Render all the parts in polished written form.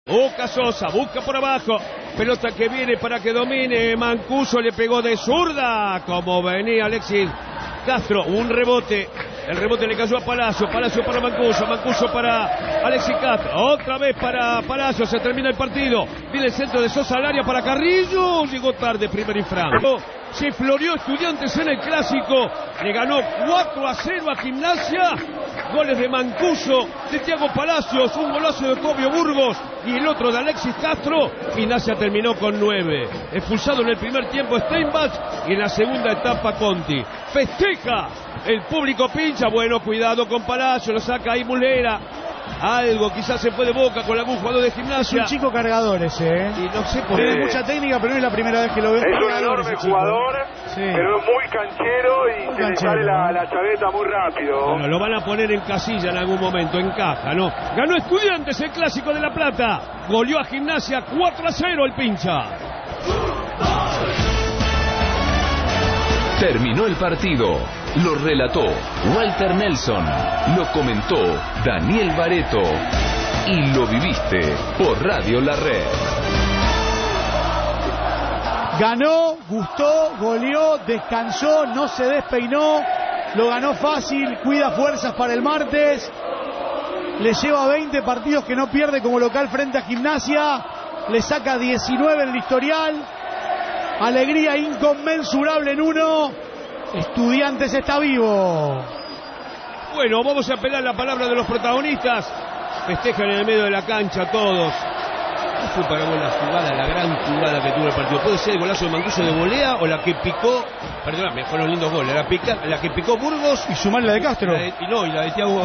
Boca Sosa, busca por abajo, pelota que viene para que domine, Mancuso le pegó de zurda, como venía Alexis Castro, un rebote, el rebote le cayó a Palacio, Palacio para Mancuso, Mancuso para Alexis Castro, otra vez para Palacio, se termina el partido, viene el centro de Sosa al área para Carrillo, llegó tarde primer infracto. Se floreó Estudiantes en el Clásico, le ganó 4-0 a Gimnasia, goles de Mancuso, de Thiago Palacios, un golazo de Tobio Burgos y el otro de Alexis Castro. Gimnasia terminó con 9, expulsado en el primer tiempo Steinbach y en la segunda etapa Conti. Festeja, el público pincha, bueno, cuidado con Palacio, lo saca ahí Mulera. Algo quizás se fue de Boca con algún jugador de Gimnasia. Es un chico cargador ese, Y no sé por tiene qué. mucha técnica, pero no es la primera vez que lo veo. Es un enorme jugador, sí, pero es muy canchero y muy se le canchero, sale ¿no? la chaveta muy rápido. Bueno, lo van a poner en casilla en algún momento, encaja, ¿no? Ganó Estudiantes el Clásico de La Plata, goleó a Gimnasia 4-0 el pincha. Terminó el partido. Lo relató Walter Nelson. Lo comentó Daniel Bareto. Y lo viviste por Radio La Red. Ganó, gustó, goleó, descansó, no se despeinó, lo ganó fácil, cuida fuerzas para el martes. Le lleva 20 partidos que no pierde como local frente a Gimnasia. Le saca 19 en el historial. Alegría inconmensurable en uno. Estudiantes está vivo. Bueno, vamos a apelar la palabra de los protagonistas. Festejan en el medio de la cancha todos. ¿Qué fue para vos la jugada, la gran jugada que tuvo el partido? ¿Puede ser el golazo de Mancuso de volea o la que picó, perdóname, fueron lindos goles, la que picó Burgos Y sumar la de Castro. y la de Thiago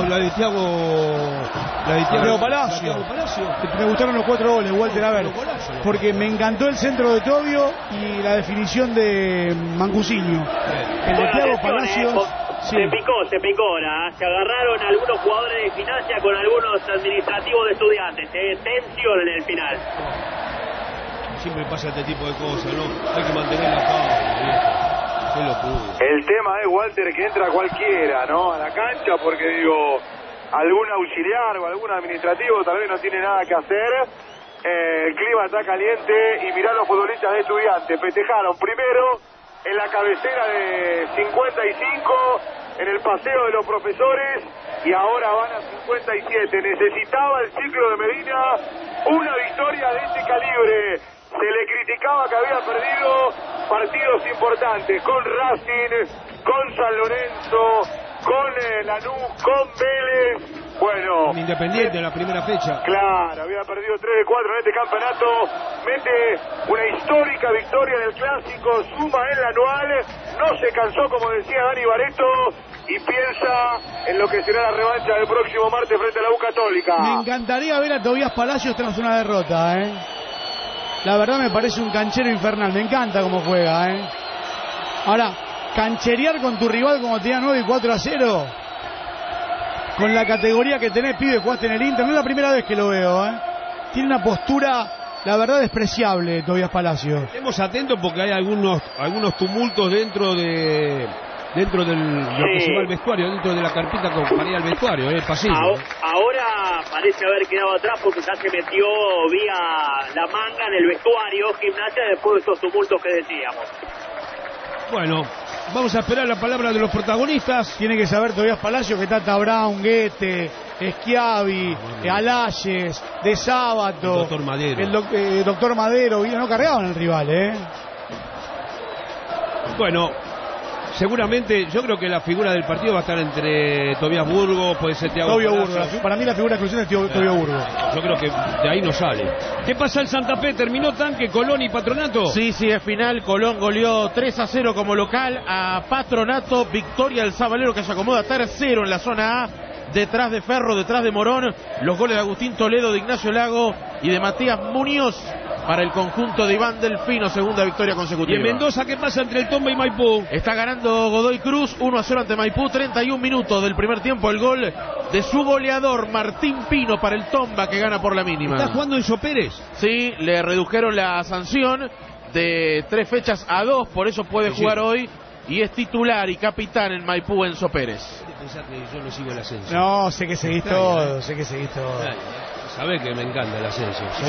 Palacio. Palacio. Me gustaron los 4 goles, Walter, a ver. Porque me encantó el centro de Tobio y la definición de Mancusinho. El de Thiago Palacios. Sí. Se picó ahora, se agarraron algunos jugadores de Gimnasia con algunos administrativos de Estudiantes, tensión en el final. Siempre pasa este tipo de cosas, ¿no? Hay que mantener la calma. Qué locura. El tema es, Walter, que entra cualquiera, ¿no? A la cancha, porque digo, algún auxiliar o algún administrativo tal vez no tiene nada que hacer. El clima está caliente y mirá los futbolistas de Estudiantes. Festejaron primero en la cabecera de 55, en el paseo de los profesores, y ahora van a 57. Necesitaba el ciclo de Medina una victoria de este calibre. Se le criticaba que había perdido partidos importantes con Racing, con San Lorenzo, con Lanús, con Vélez. Bueno, Independiente en la primera fecha. claro, había perdido 3 de 4 en este campeonato. Mete una histórica victoria en el Clásico, suma en el anual. No se cansó, como decía Dani Bareto, y piensa en lo que será la revancha del próximo martes frente a la U Católica. Me encantaría ver a Tobías Palacios tras una derrota, ¿eh? La verdad me parece un canchero infernal, me encanta cómo juega, ¿eh? Ahora, cancherear con tu rival como tenía 9 y 4-0, con la categoría que tenés, pibe, jugaste en el Inter, no es la primera vez que lo veo, ¿eh? Tiene una postura, la verdad, despreciable, Tobías Palacios. Estemos atentos porque hay algunos tumultos dentro de lo que se va al vestuario, dentro de la carpita para ir al vestuario, el pasillo. Ahora parece haber quedado atrás porque ya se metió vía la manga en el vestuario Gimnasia después de estos tumultos que decíamos. Bueno, vamos a esperar la palabra de los protagonistas. Tiene que saber Tobías Palacios que Tata Brown, Guete, Schiavi, Alayes, De Sábato, El doctor Madero. el doctor Madero, no cargaban al rival, ¿eh? Bueno, seguramente yo creo que la figura del partido va a estar entre Tobías Burgos, puede ser Thiago Tobio Palacios. Burgos, para mí la figura exclusiva es Tobio Burgos. Yo creo que de ahí no sale. ¿Qué pasa el Santa Fe? ¿Terminó Tanque, Colón y Patronato? Sí, es final. Colón goleó 3-0 como local a Patronato. Victoria del Sabalero, que se acomoda tercero en la zona A, detrás de Ferro, detrás de Morón. Los goles de Agustín Toledo, de Ignacio Lago y de Matías Muñoz para el conjunto de Iván Delfino, segunda victoria ¿Y consecutiva. en Mendoza qué pasa entre el Tomba y Maipú? Está ganando Godoy Cruz 1-0 ante Maipú, 31 minutos del primer tiempo, el gol de su goleador Martín Pino para el Tomba, que gana por la mínima. ¿Está jugando Enzo Pérez? Sí, le redujeron la sanción de 3 fechas a 2, por eso puede jugar hoy, y es titular y capitán en Maipú Enzo Pérez. Pensá que yo no sigo el ascenso. No, sé que seguís todo, sé que seguís todo. Sabés que me encanta el ascenso.